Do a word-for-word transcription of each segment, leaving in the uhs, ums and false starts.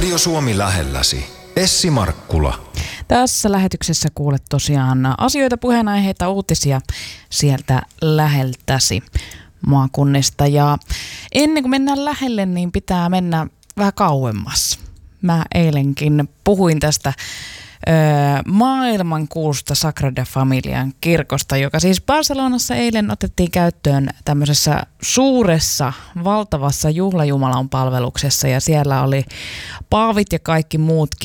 Radio Suomi lähelläsi. Essi Markkula. Tässä lähetyksessä kuulet tosiaan asioita, puheenaiheita, uutisia sieltä läheltäsi maakunnista. Ja ennen kuin mennään lähelle, niin pitää mennä vähän kauemmas. Mä eilenkin puhuin tästä ö, maailmankuulusta Sagrada Familian kirkosta, joka siis Barcelonassa eilen otettiin käyttöön tämmöisessä suuressa, valtavassa juhlajumalan palveluksessa. Ja siellä oli paavit ja kaikki muutkin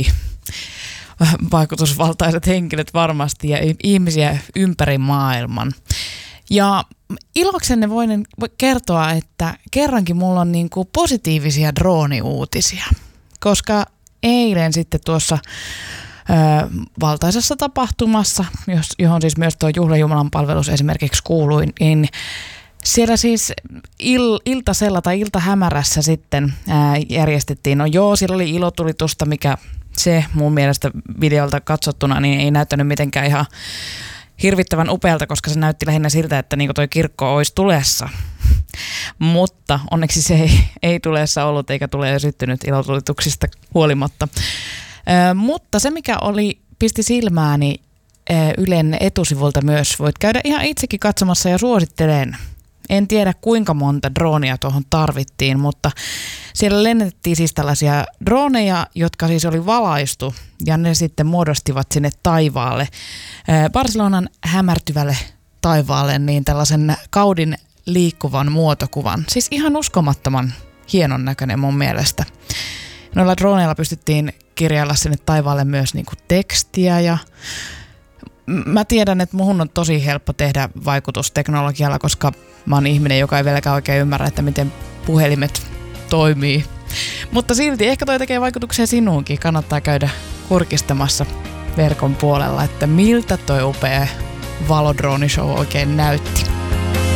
vaikutusvaltaiset henkilöt varmasti ja ihmisiä ympäri maailman. Ja iloksenne voin kertoa, että kerrankin mulla on niin kuin positiivisia drooniuutisia, koska eilen sitten tuossa ö, valtaisessa tapahtumassa, johon siis myös tuo juhlajumalan palvelus esimerkiksi kuului, niin siellä siis il, iltasella tai iltahämärässä sitten ää, järjestettiin, no joo, siellä oli ilotulitusta, mikä se mun mielestä videolta katsottuna niin ei näyttänyt mitenkään ihan hirvittävän upealta, koska se näytti lähinnä siltä, että niin toi kirkko olisi tulessa. Mutta onneksi se ei, ei tulessa ollut eikä tule syttynyt ilotulituksista huolimatta. Ö, mutta se, mikä oli, pisti silmääni ö, Ylen etusivulta myös, voit käydä ihan itsekin katsomassa ja suosittelen. En tiedä kuinka monta droonia tuohon tarvittiin, mutta siellä lennettiin siis tällaisia drooneja, jotka siis oli valaistu ja ne sitten muodostivat sinne taivaalle, Barcelonan hämärtyvälle taivaalle, niin tällaisen kaudin liikkuvan muotokuvan. Siis ihan uskomattoman hienon näköinen mun mielestä. Noilla drooneilla pystyttiin kirjailla sinne taivaalle myös niinku tekstiä ja mä tiedän, että muhun on tosi helppo tehdä vaikutusteknologialla, koska mä oon ihminen, joka ei vieläkään oikein ymmärrä, että miten puhelimet toimii. Mutta silti ehkä toi tekee vaikutuksia sinuunkin. Kannattaa käydä kurkistamassa verkon puolella, että miltä toi upea valodroonishow oikein näytti.